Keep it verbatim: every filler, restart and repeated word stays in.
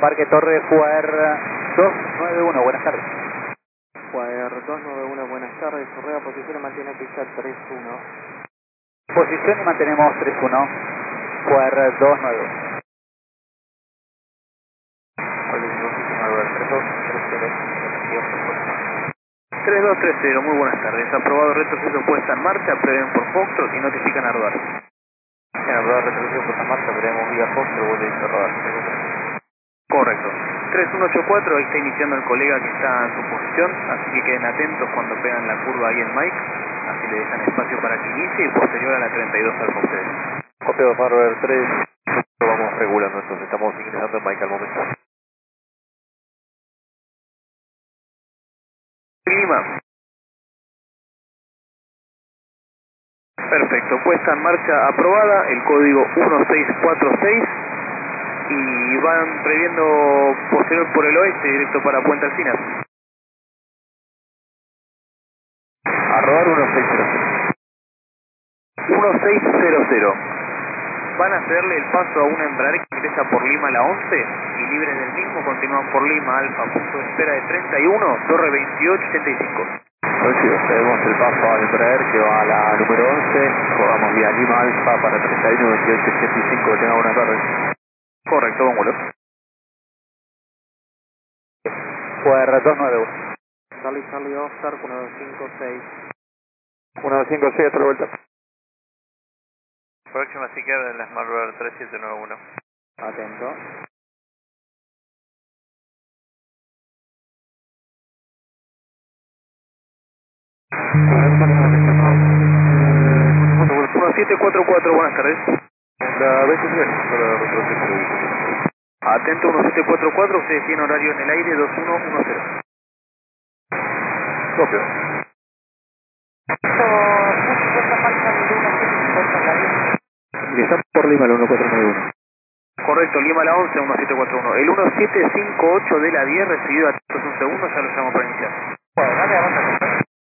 Parque Torre Fuair dos nueve uno, buenas tardes. Fuair dos nueve uno, buenas tardes. Correa, posición y mantiene pista tres uno. Posición y mantenemos tres uno. Fuair dos nueve uno. tres dos tres cero, muy buenas tardes. Aprobado retroceso puesta en marcha, prevén por Foxtrot y notifican a rodar. En el rodar retroceso puesta en marcha, veremos vía Foxtrot, vuelve a rodar. Correcto. tres uno ocho cuatro, ahí está iniciando el colega que está en su posición, así que queden atentos cuando pegan la curva ahí en Mike, así le dejan espacio para que inicie y posterior a la treinta y dos al ustedes. Copio Farber tres, lo vamos regulando entonces, estamos ingresando en Mike al momento. Clima. Perfecto, puesta en marcha aprobada, el código uno seis cuatro seis y van previendo posterior por el oeste directo para Puente Alcinas. A rodar uno seis cero cero. uno seis cero cero. Van a cederle el paso a una Embraer que ingresa por Lima a la once y libres del mismo continúan por Lima Alfa, punto de espera de treinta y uno, Torre veintiocho ochenta y cinco. Recibo, cedemos el paso a Embraer que va a la número once, rodamos vía Lima Alfa para treinta y uno, veintiocho ochenta y cinco, tenga buenas tardes. Correcto, vámonos. Fuair dos nueve uno. Charlie Charlie Oscar uno cinco seis. uno cinco seis, hasta la vuelta. Próxima izquierda en la Smart Rover tres siete nueve uno. Atento. uno siete cuatro cuatro, buenas tardes. La veintinueve, para retroceso. Atento uno siete cuatro cuatro, ustedes tienen horario en el aire dos uno uno cero. Copio. Ingresamos por Lima al uno cuatro nueve uno. Correcto, Lima a la once, uno siete cuatro uno. El uno siete cinco ocho de la diez recibido a un segundo, ya lo llamo para iniciar.